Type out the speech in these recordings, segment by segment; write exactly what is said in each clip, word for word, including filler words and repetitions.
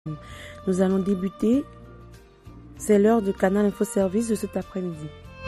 Nous allons débuter. C'est l'heure de Canal Info Service de cet après-midi.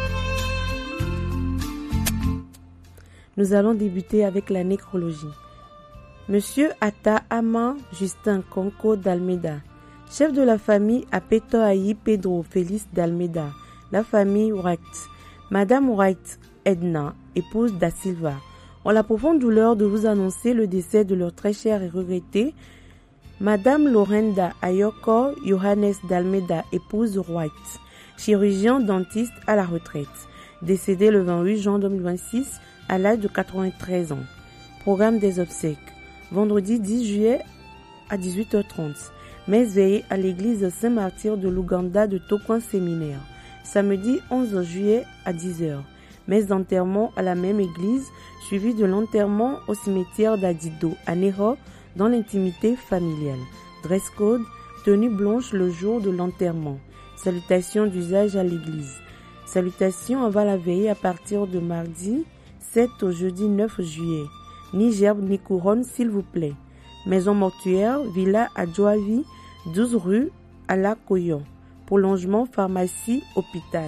Nous allons débuter avec la nécrologie. Monsieur Ata Ama Justin Conco d'Almeida, chef de la famille Apetoaï Pedro Félix d'Almeida, la famille Wright. Madame Wright Edna, épouse da Silva, ont la profonde douleur de vous annoncer le décès de leur très chère et regrettée Madame Lorenda Ayoko Johannes d'Almeida, épouse Wright, chirurgien dentiste à la retraite, décédée le vingt-huit juin deux mille vingt-six à l'âge de quatre-vingt-treize ans. Programme des obsèques. Vendredi dix juillet à dix-huit heures trente. Messe veillée à l'église Saint-Martyr de l'Ouganda de Tokwan Séminaire. Samedi onze juillet à dix heures. Messe d'enterrement à la même église, suivie de l'enterrement au cimetière d'Adido, à Nero, dans l'intimité familiale. Dress code, tenue blanche le jour de l'enterrement. Salutations d'usage à l'église. Salutations avant la veillée à partir de mardi sept au jeudi neuf juillet. Ni gerbe ni couronne, s'il vous plaît. Maison mortuaire, villa à Djoavi, douze rue à la Koyon. Prolongement, pharmacie, hôpital.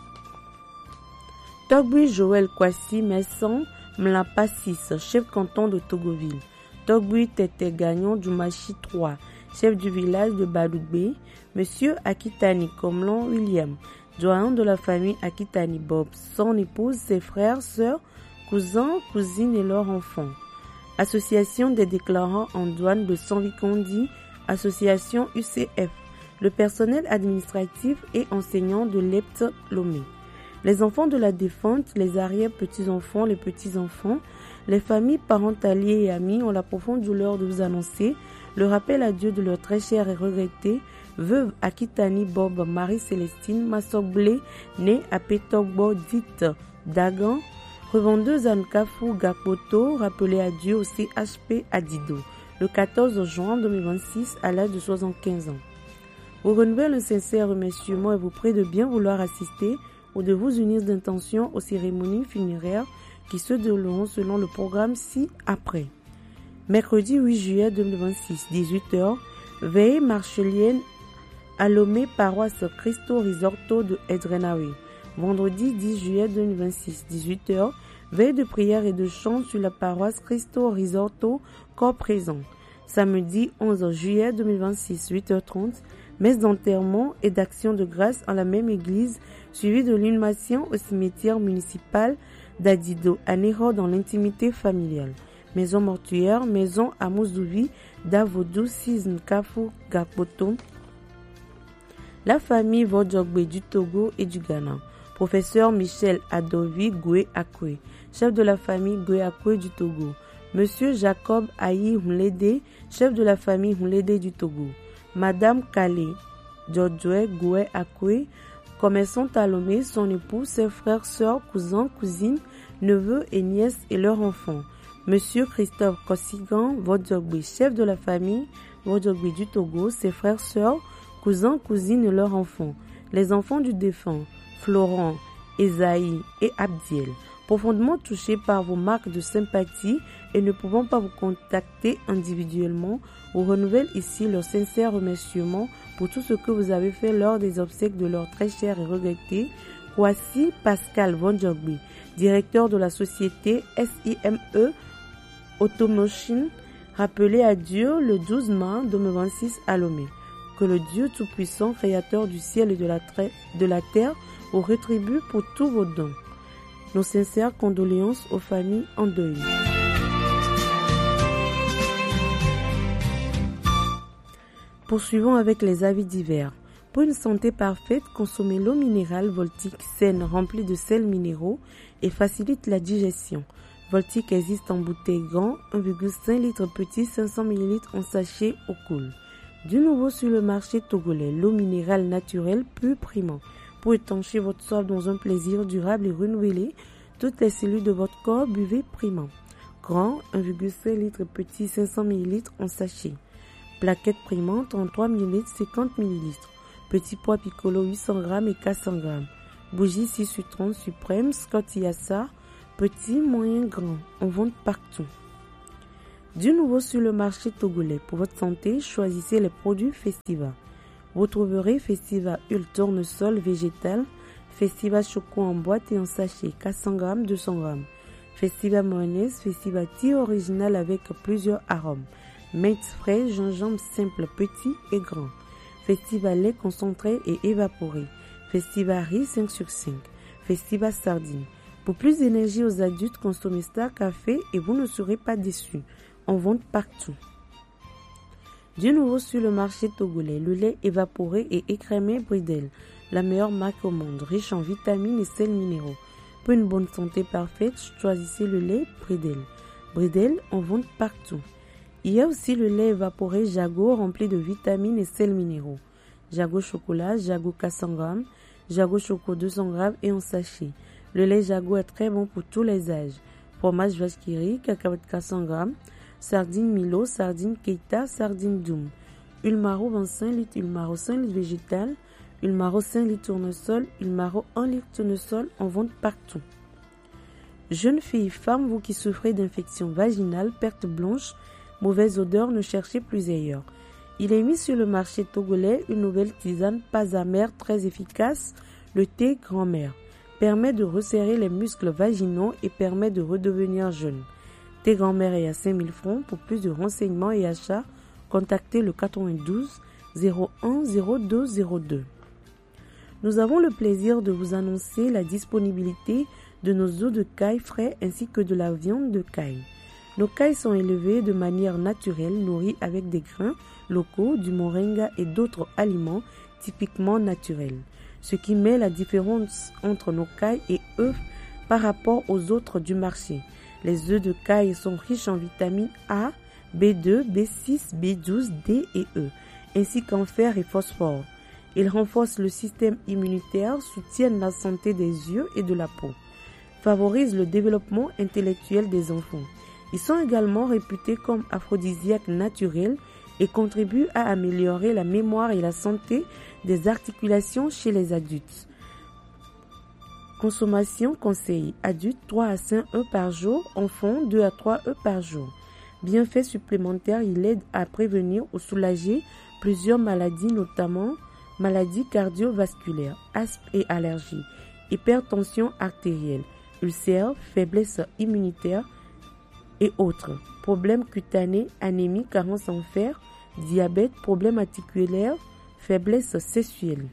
Togbi Joël Kwasi Messon Mlapa six, chef canton de Togoville. Togbi Tete Gagnon du Machi trois, chef du village de Badougbe. Monsieur Akitani Komlon William, doyen de la famille Akitani Bob, son épouse, ses frères, sœurs, cousins, cousines et leurs enfants. Association des déclarants en douane de Sanvikondi, association U C F, le personnel administratif et enseignant de l'E P T Lomé. Les enfants de la défunte, les arrière-petits-enfants, les petits-enfants, les familles, parents, alliés et amis ont la profonde douleur de vous annoncer le rappel à Dieu de leur très chère et regrettée veuve Akitani Bob Marie-Célestine Massoblé, née à Petogbo, dite Dagan, revendeuse à Nkafou Gapoto, rappelée à Dieu au C H P Adido, le quatorze juin deux mille vingt-six à l'âge de soixante-quinze ans. Vous renouvelez un sincère remerciement et vous prie de bien vouloir assister ou de vous unir d'intention aux cérémonies funéraires qui se dérouleront selon le programme ci-après. Mercredi huit juillet deux mille vingt-six, dix-huit heures, veillée marchelienne à Lomé, paroisse Cristo Risorto de Edrenawe. Vendredi dix juillet deux mille vingt-six, dix-huit heures, veille de prière et de chant sur la paroisse Cristo Risorto, corps présent. Samedi onze juillet deux mille vingt-six, huit heures trente, messe d'enterrement et d'action de grâce en la même église, suivie de l'inhumation au cimetière municipal d'Adido, à Nero, dans l'intimité familiale. Maison mortuaire, maison à Mouzouvi, d'Avodou, Sizn, Kafou, Gapoto. La famille Vodjogbe du Togo et du Ghana. Professeur Michel Adovi Goué Akwe, chef de la famille Goué Akwe du Togo. Monsieur Jacob Ayi Hunlede, chef de la famille Hunlede du Togo. Madame Kale Djodjoué Goué Akwe, commerçante à Lomé, son époux, ses frères, sœurs, cousins, cousines, neveux et nièces et leurs enfants. Monsieur Christophe Kossigan Vodjogbe, chef de la famille Vodjogbe du Togo, ses frères, sœurs, cousins, cousines et leurs enfants. Les enfants du défunt, Florent, Esaïe et Abdiel, profondément touchés par vos marques de sympathie et ne pouvant pas vous contacter individuellement, vous renouvellent ici leur sincère remerciement pour tout ce que vous avez fait lors des obsèques de leur très cher et regretté Kwasi Pascal Vodjogbe, directeur de la société S I M E Automachine, rappelé à Dieu le douze mai deux mille vingt-six à Lomé. Que le Dieu Tout-Puissant, Créateur du ciel et de la, de la terre, vous rétribue pour tous vos dons. Nos sincères condoléances aux familles endeuillées. Poursuivons avec les avis divers. Pour une santé parfaite, consommez l'eau minérale Voltic saine remplie de sels minéraux et facilite la digestion. Voltic existe en bouteille grand, un virgule cinq litres petit, cinq cents millilitres en sachet au cool. Du nouveau sur le marché togolais, l'eau minérale naturelle pure primant. Pour étancher votre soif dans un plaisir durable et renouvelé, toutes les cellules de votre corps, buvez primant. Grand, un virgule cinq litres petit, cinq cents millilitres en sachet. Plaquette primant, trente-trois millilitres, cinquante millilitres. Petit pois piccolo, huit cents grammes et quatre cents grammes. Bougie six sur trente suprême, Scott Yassar, petit, moyen, grand. On vend partout. Du nouveau sur le marché togolais. Pour votre santé, choisissez les produits Festiva. Vous trouverez Festiva Huile Tournesol végétal, Festiva Choco en boîte et en sachet, quatre cents grammes, deux cents grammes. Festiva mayonnaise, Festiva thé original avec plusieurs arômes. Menthe frais, gingembre simple, petit et grand. Festiva lait concentré et évaporé. Festiva riz cinq sur cinq. Festiva sardine. Pour plus d'énergie aux adultes, consommez Star Café et vous ne serez pas déçus. En vente partout. Du nouveau sur le marché togolais, le lait évaporé et écrémé Bridel, la meilleure marque au monde, riche en vitamines et sels minéraux. Pour une bonne santé parfaite, choisissez le lait Bridel. Bridel, en vente partout. Il y a aussi le lait évaporé Jago rempli de vitamines et sels minéraux. Jago chocolat, Jago quatre cents grammes, Jago choco deux cents grammes et en sachet. Le lait Jago est très bon pour tous les âges. Fromage vache qui rit, cacahuètes quatre cents grammes, sardine Milo, sardine Keita, sardine Doum. Huile Maro vingt-cinq litres, huile Maro cinq litres végétale, huile Maro cinq litres tournesol, huile Maro un litre tournesol en vente partout. Jeunes filles, femmes, vous qui souffrez d'infections vaginales, perte blanche, mauvaise odeur, ne cherchez plus ailleurs. Il est mis sur le marché togolais une nouvelle tisane pas amère très efficace, le thé grand-mère. Permet de resserrer les muscles vaginaux et permet de redevenir jeune. Thé grand-mère est à cinq mille francs. Pour plus de renseignements et achats, contactez le quatre-vingt-douze zéro un zéro deux zéro deux. Nous avons le plaisir de vous annoncer la disponibilité de nos os de caille frais ainsi que de la viande de caille. Nos cailles sont élevées de manière naturelle, nourries avec des grains locaux, du moringa et d'autres aliments typiquement naturels. Ce qui met la différence entre nos cailles et œufs par rapport aux autres du marché. Les œufs de caille sont riches en vitamines A, B deux, B six, B douze, D et E, ainsi qu'en fer et phosphore. Ils renforcent le système immunitaire, soutiennent la santé des yeux et de la peau, favorisent le développement intellectuel des enfants. Ils sont également réputés comme aphrodisiaques naturels et contribuent à améliorer la mémoire et la santé des articulations chez les adultes. Consommation conseil. Adultes trois à cinq œufs par jour, enfants deux à trois œufs par jour. Bienfaits supplémentaires, il aide à prévenir ou soulager plusieurs maladies, notamment maladies cardiovasculaires, asthme et allergies, hypertension artérielle, ulcères, faiblesse immunitaire et autres, problèmes cutanés, anémie, carence en fer, diabète, problèmes articulaires, faiblesse sexuelle.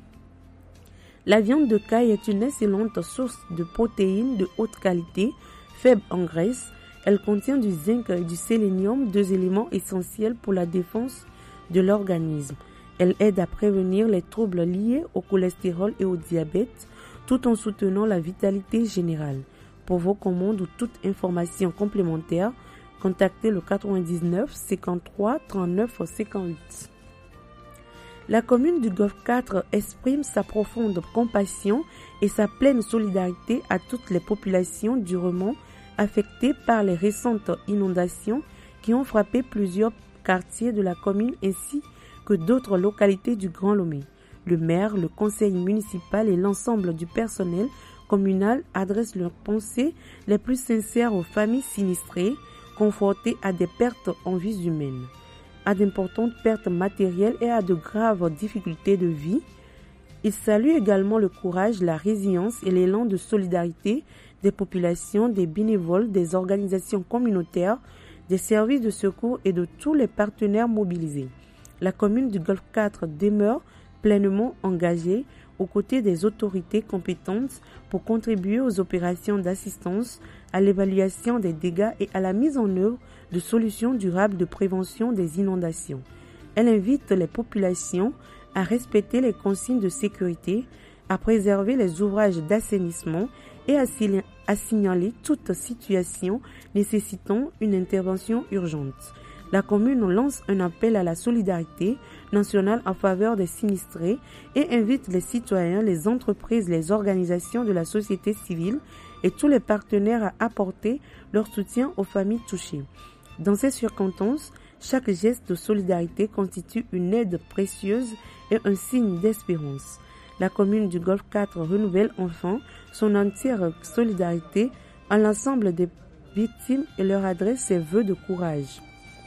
La viande de caille est une excellente source de protéines de haute qualité, faible en graisse. Elle contient du zinc et du sélénium, deux éléments essentiels pour la défense de l'organisme. Elle aide à prévenir les troubles liés au cholestérol et au diabète, tout en soutenant la vitalité générale. Pour vos commandes ou toute information complémentaire, contactez le quatre-vingt-dix-neuf cinquante-trois trente-neuf cinquante-huit. La commune du Golfe quatre exprime sa profonde compassion et sa pleine solidarité à toutes les populations durement affectées par les récentes inondations qui ont frappé plusieurs quartiers de la commune ainsi que d'autres localités du Grand Lomé. Le maire, le conseil municipal et l'ensemble du personnel communal adressent leurs pensées les plus sincères aux familles sinistrées, confrontées à des pertes en vies humaines, à d'importantes pertes matérielles et à de graves difficultés de vie. Il salue également le courage, la résilience et l'élan de solidarité des populations, des bénévoles, des organisations communautaires, des services de secours et de tous les partenaires mobilisés. La commune du Golfe quatre demeure pleinement engagée aux côtés des autorités compétentes pour contribuer aux opérations d'assistance, à l'évaluation des dégâts et à la mise en œuvre de solutions durables de prévention des inondations. Elle invite les populations à respecter les consignes de sécurité, à préserver les ouvrages d'assainissement et à signaler toute situation nécessitant une intervention urgente. La commune lance un appel à la solidarité nationale en faveur des sinistrés et invite les citoyens, les entreprises, les organisations de la société civile et tous les partenaires à apporter leur soutien aux familles touchées. Dans ces circonstances, chaque geste de solidarité constitue une aide précieuse et un signe d'espérance. La commune du Golfe quatre renouvelle enfin son entière solidarité à l'ensemble des victimes et leur adresse ses vœux de courage.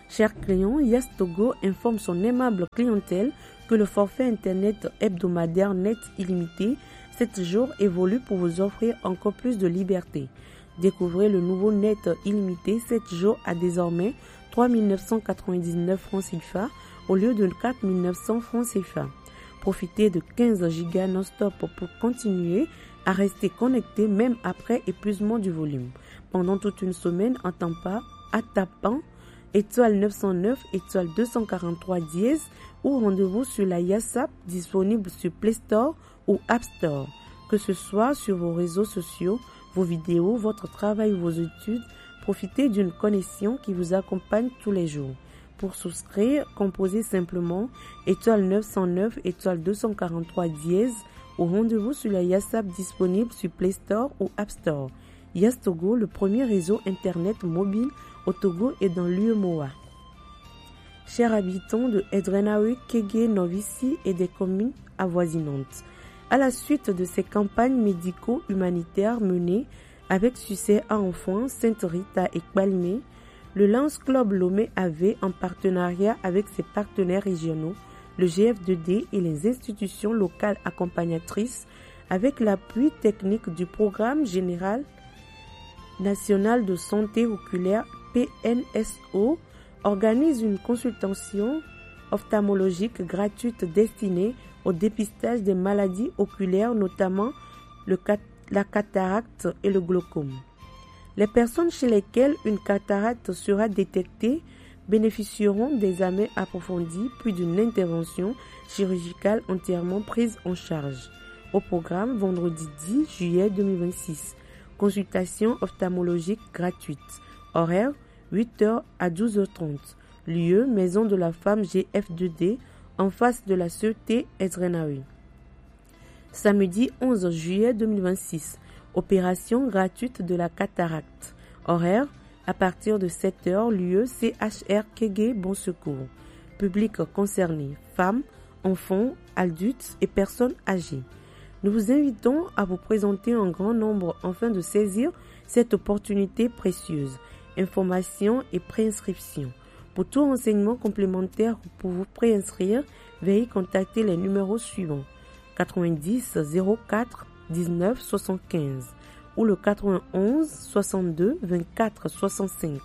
Chers clients, Yastogo informe son aimable clientèle que le forfait Internet hebdomadaire net illimité sept jours évolue pour vous offrir encore plus de liberté. Découvrez le nouveau net illimité sept jours à désormais trois mille neuf cent quatre-vingt-dix-neuf francs C F A au lieu de quatre mille neuf cents francs C F A. Profitez de quinze gigas non-stop pour continuer à rester connecté même après épuisement du volume. Pendant toute une semaine en tapant, à tapant étoile neuf cent neuf, étoile deux cent quarante-trois dièse ou rendez-vous sur la YASAP disponible sur Play Store ou App Store. Que ce soit sur vos réseaux sociaux, vos vidéos, votre travail ou vos études, profitez d'une connexion qui vous accompagne tous les jours. Pour souscrire, composez simplement étoile neuf cent neuf, étoile deux cent quarante-trois dièse ou rendez-vous sur la YASAP disponible sur Play Store ou App Store. Yastogo, le premier réseau Internet mobile au Togo et dans l'U E M O A. Chers habitants de Edrenaoui, Kégué, Novici et des communes avoisinantes, à la suite de ces campagnes médico-humanitaires menées avec succès à Enfants, Sainte-Rita et Kbalmé, le Lance Club Lomé A V, en partenariat avec ses partenaires régionaux, le G F deux D et les institutions locales accompagnatrices, avec l'appui technique du Programme général national de santé oculaire P N S O, organise une consultation ophtalmologique gratuite destinée au dépistage des maladies oculaires, notamment le cat- la cataracte et le glaucome. Les personnes chez lesquelles une cataracte sera détectée bénéficieront d'examens approfondis puis d'une intervention chirurgicale entièrement prise en charge. Au programme, vendredi dix juillet deux mille vingt-six, consultation ophtalmologique gratuite. Horaire, huit heures à douze heures trente. Lieu, Maison de la Femme G F deux D, en face de la Sûreté Edrenaoui. Samedi onze juillet deux mille vingt-six, opération gratuite de la cataracte. Horaire, à partir de sept heures, lieu C H R Kégué Bon Secours. Public concerné, femmes, enfants, adultes et personnes âgées. Nous vous invitons à vous présenter en grand nombre afin de saisir cette opportunité précieuse. Informations et préinscription. Pour tout renseignement complémentaire pour vous préinscrire, veuillez contacter les numéros suivants: quatre-vingt-dix zéro quatre dix-neuf soixante-quinze ou le quatre-vingt-onze soixante-deux vingt-quatre soixante-cinq.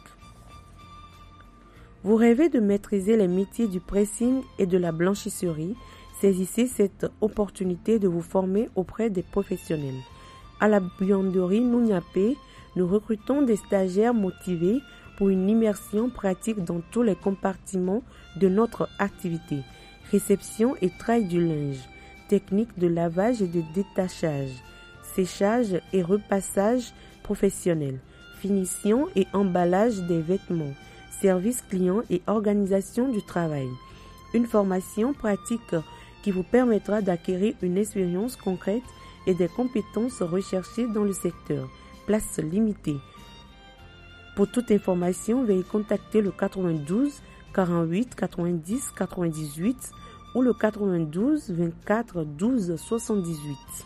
Vous rêvez de maîtriser les métiers du pressing et de la blanchisserie? Saisissez cette opportunité de vous former auprès des professionnels. À la buanderie Nouniapé, nous recrutons des stagiaires motivés pour une immersion pratique dans tous les compartiments de notre activité. Réception et trail du linge, technique de lavage et de détachage, séchage et repassage professionnel, finition et emballage des vêtements, service client et organisation du travail. Une formation pratique qui vous permettra d'acquérir une expérience concrète et des compétences recherchées dans le secteur. Place limitée. Pour toute information, veuillez contacter le quatre-vingt-douze quarante-huit quatre-vingt-dix quatre-vingt-dix-huit ou le quatre-vingt-douze vingt-quatre douze soixante-dix-huit.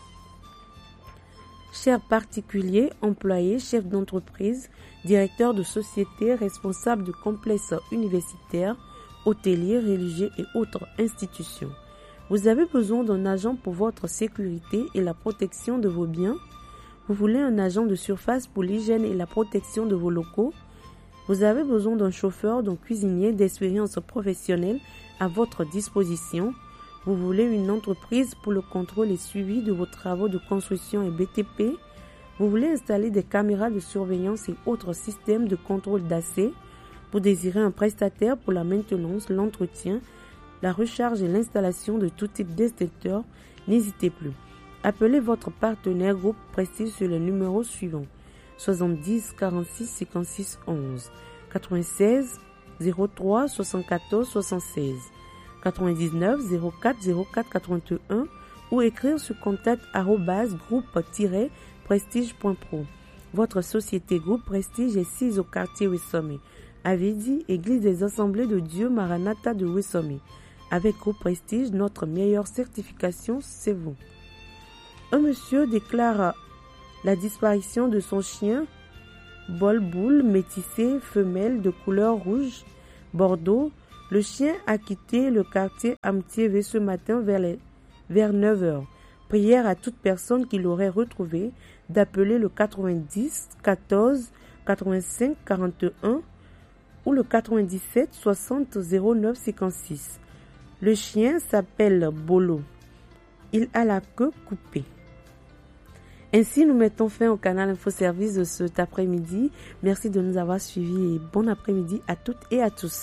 Chers particuliers, employés, chefs d'entreprise, directeurs de sociétés, responsables de complexes universitaires, hôteliers, religieux et autres institutions, vous avez besoin d'un agent pour votre sécurité et la protection de vos biens? Vous voulez un agent de surface pour l'hygiène et la protection de vos locaux? Vous avez besoin d'un chauffeur, d'un cuisinier d'expérience professionnelle à votre disposition? Vous voulez une entreprise pour le contrôle et suivi de vos travaux de construction et B T P? Vous voulez installer des caméras de surveillance et autres systèmes de contrôle d'accès? Vous désirez un prestataire pour la maintenance, l'entretien, la recharge et l'installation de tout type d'extincteurs? N'hésitez plus. Appelez votre partenaire Groupe Prestige sur le numéro suivant: soixante-dix quarante-six cinquante-six onze, quatre-vingt-seize zéro trois soixante-quatorze soixante-seize, quatre-vingt-dix-neuf zéro quatre zéro quatre quatre-vingt-un ou écrire sur contact arobase groupe tiret prestige point pro. Votre société Groupe Prestige est sise au quartier Wessomé, Avedi, Église des Assemblées de Dieu Maranatha de Wessomé. Avec Groupe Prestige, notre meilleure certification, c'est vous. Un monsieur déclare la disparition de son chien Bol Boule métissé femelle de couleur rouge Bordeaux, le chien a quitté le quartier Amitié ce matin vers, les, vers neuf heures. Prière à toute personne qui l'aurait retrouvé d'appeler le quatre-vingt-dix quatorze quatre-vingt-cinq quarante et un ou le quatre-vingt-dix-sept soixante zéro neuf cinquante-six. Le chien s'appelle Bolo. Il a la queue coupée. Ainsi, nous mettons fin au canal Infoservice de cet après-midi. Merci de nous avoir suivis et bon après-midi à toutes et à tous.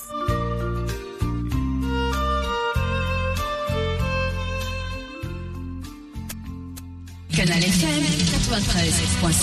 Canal F M quatre-vingt-treize point cinq.